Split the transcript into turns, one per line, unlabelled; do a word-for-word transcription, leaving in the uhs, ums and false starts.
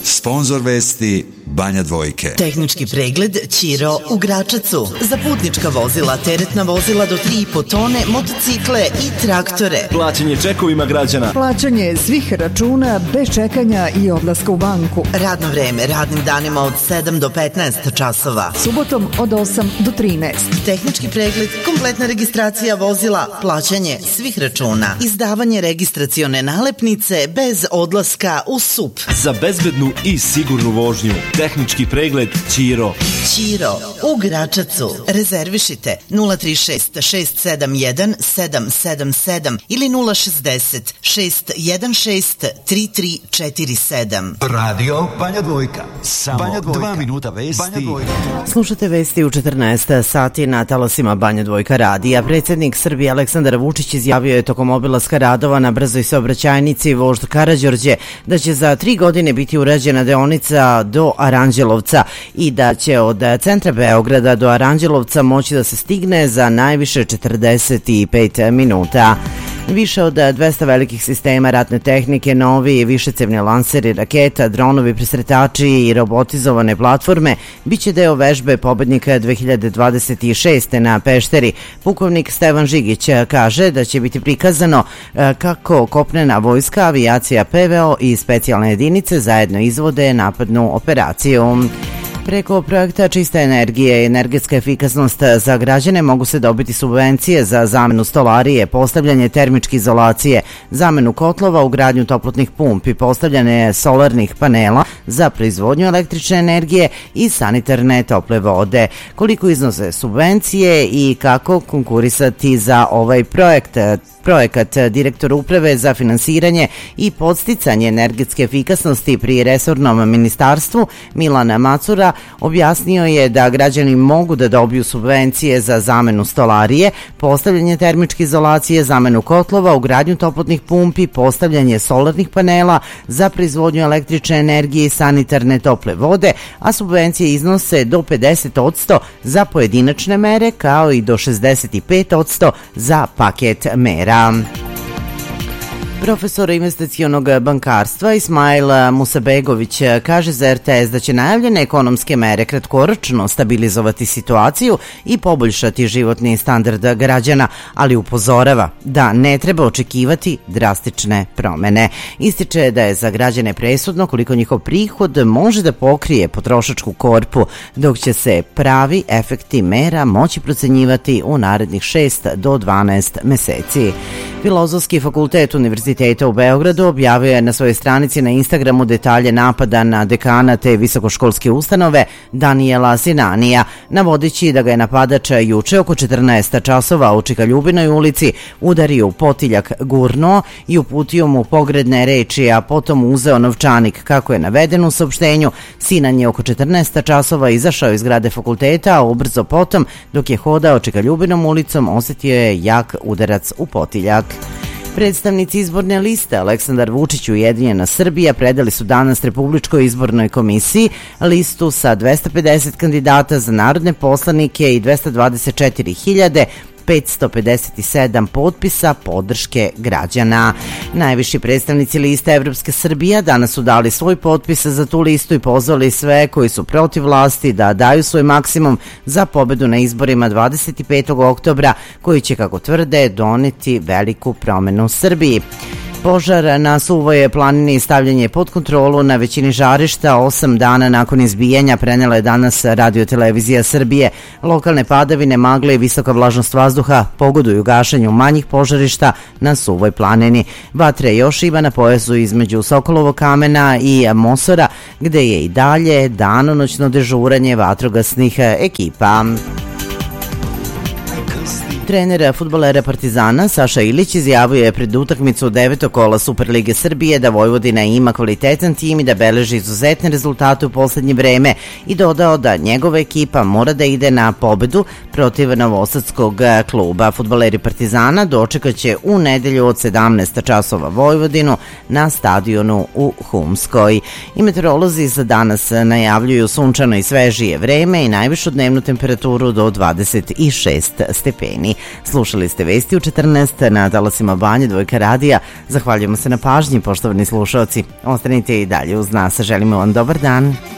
Sponzor vesti Banja Dvojke.
Tehnički pregled Ćiro u Gračacu. Za putnička vozila, teretna vozila do tri i po tone, motocikle i traktore.
Plaćanje čekovima građana.
Plaćanje svih računa bez čekanja i odlaska u banku.
Radno vreme radnim danima od sedam do petnaest časova.
Subotom od osam do trinaest.
Tehnički pregled, kompletna registracija vozila, plaćanje svih računa, izdavanje registracione nalepnice bez odlaska u S U P.
Za bezbednu i sigurnu vožnju. Tehnički pregled Ćiro.
Ćiro u Gračacu. Rezervišite nula tri šest šest sedam jedan sedam sedam sedam ili nula šezdeset šest jedan šest tri tri četiri sedam.
Radio Banja Dvojka. Samo Banja Dvojka. Dva minuta vesti.
Slušate vesti u četrnaest sati na talasima Banja Dvojka radija. Predsjednik Srbije Aleksandar Vučić izjavio je tokom obilaska radova na brzoj saobraćajnici Vožd Karađorđe da će za tri godine biti urađena deonica do Aranđelovca i da će od centra Beograda do Aranđelovca moći da se stigne za najviše četrdeset pet minuta. Više od dvesta velikih sistema ratne tehnike, novi višecevni lanseri raketa, dronovi presretači i robotizovane platforme biće deo vežbe pobednika dve hiljade dvadeset šeste. na Pešteri. Pukovnik Stevan Žigić kaže da će biti prikazano kako kopnena vojska, avijacija, P V O i specijalne jedinice zajedno izvode napadnu operaciju. Preko projekta Čista energije i energetska efikasnost za građane mogu se dobiti subvencije za zamenu stolarije, postavljanje termičke izolacije, zamenu kotlova, ugradnju toplotnih pumpi, postavljanje solarnih panela za proizvodnju električne energije i sanitarne tople vode. Koliko iznose subvencije i kako konkurisati za ovaj projekt? Projekat direktor uprave za finansiranje i podsticanje energetske efikasnosti pri resornom ministarstvu Milan Macura objasnio je da građani mogu da dobiju subvencije za zamenu stolarije, postavljanje termičke izolacije, zamenu kotlova, ugradnju toplotnih pumpi, postavljanje solarnih panela za proizvodnju električne energije i sanitarne tople vode, a subvencije iznose do pedeset posto za pojedinačne mere kao i do šezdeset pet posto za paket mera. Profesor investicionog bankarstva Ismail Musabegović kaže za R T S da će najavljene ekonomske mere kratkoročno stabilizovati situaciju i poboljšati životni standard građana, ali upozorava da ne treba očekivati drastične promene. Ističe da je za građane presudno koliko njihov prihod može da pokrije potrošačku korpu, dok će se pravi efekti mera moći procenjivati u narednih šest do dvanaest meseci. Filozofski fakultet Univerziteta u Beogradu objavio je na svojoj stranici na Instagramu detalje napada na dekana te visokoškolske ustanove Danijela Sinanija, navodeći da ga je napadač juče oko četrnaest časova u Čikaljubinoj ulici udario u potiljak, gurnuo i uputio mu pogrdne reči, a potom uzeo novčanik. Kako je navedeno u saopštenju, Sinan je oko četrnaest časova izašao iz zgrade fakulteta, a ubrzo potom, dok je hodao Čikaljubinom ulicom, osetio je jak udarac u potiljak. Predstavnici izborne liste Aleksandar Vučić Ujedinjena Srbija predali su danas Republičkoj izbornoj komisiji listu sa dvesta pedeset kandidata za narodne poslanike i dvesta dvadeset četiri hiljade petsto pedeset sedam potpisa podrške građana. Najviši predstavnici liste Evropske Srbija danas su dali svoj potpis za tu listu i pozvali sve koji su protiv vlasti da daju svoj maksimum za pobedu na izborima dvadeset petog oktobra, koji će, kako tvrde, doneti veliku promenu u Srbiji. Požar na Suvoj planini i stavljanje pod kontrolu na većini žarišta osam dana nakon izbijanja prenela je danas Radio-televizija Srbije. Lokalne padavine, magle i visoka vlažnost vazduha pogoduju gašenju manjih požarišta na Suvoj planini. Vatre još ima na pojasu između Sokolovog kamena i Mosora, gde je i dalje danonoćno dežuranje vatrogasnih ekipa. Trener fudbalera Partizana Saša Ilić izjavio je pred utakmicu devetog kola Superlige Srbije da Vojvodina ima kvalitetan tim i da beleži izuzetne rezultate u poslednje vreme i dodao da njegova ekipa mora da ide na pobedu protiv novosadskog kluba. Fudbaleri Partizana dočekaće u nedelju od sedamnaest časova Vojvodinu na stadionu u Humskoj. I meteorolozi za danas najavljuju sunčano i svežije vreme i najvišu dnevnu temperaturu do dvadeset šest stepeni. mi. Slušali ste Vesti u četrnaest na talasima Banja Dvojka radija. Zahvaljujemo se na pažnji, poštovani slušaoci. Ostanite i dalje uz nas. Želimo vam dobar dan.